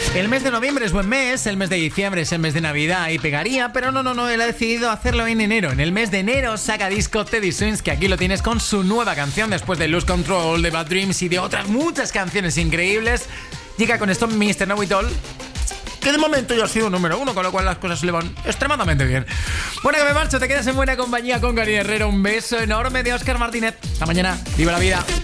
El mes de noviembre es buen mes, el mes de diciembre es el mes de Navidad y pegaría, pero no, él ha decidido hacerlo en enero. En el mes de enero saca disco Teddy Swims, que aquí lo tienes con su nueva canción después de Lose Control, de Bad Dreams y de otras muchas canciones increíbles. Llega con esto Mr. Know It All, que de momento ya ha sido número 1, con lo cual las cosas le van extremadamente bien. Bueno, que me marcho, te quedas en buena compañía con Gary Herrero. Un beso enorme de Óscar Martínez. Hasta mañana, viva la vida.